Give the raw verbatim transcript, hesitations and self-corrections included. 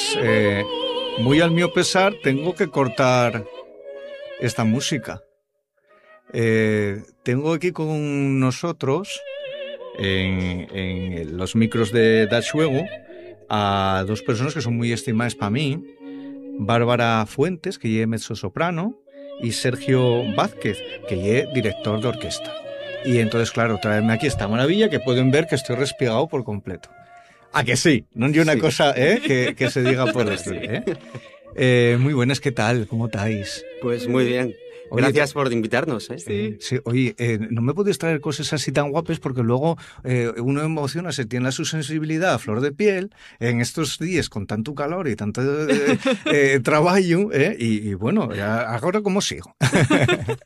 pues eh, muy al mío pesar tengo que cortar esta música. Eh, tengo aquí con nosotros, en, en los micros de Dachuego, a dos personas que son muy estimadas para mí, Bárbara Fuentes, que es mezzosoprano, y Sergio Vázquez, que es director de orquesta. Y entonces, claro, traerme aquí esta maravilla que pueden ver que estoy respigado por completo. ¿A que sí? No hay una sí. cosa ¿eh? que, que se diga por esto. ¿eh? Eh, muy buenas, ¿qué tal? ¿Cómo estáis? Pues muy bien. Oye, Gracias por invitarnos. ¿eh? Sí. sí. Oye, eh, no me podéis traer cosas así tan guapas porque luego eh, uno emociona, se tiene su sensibilidad a flor de piel en estos días con tanto calor y tanto eh, eh, trabajo. Eh, y, y bueno, ya, ahora cómo sigo.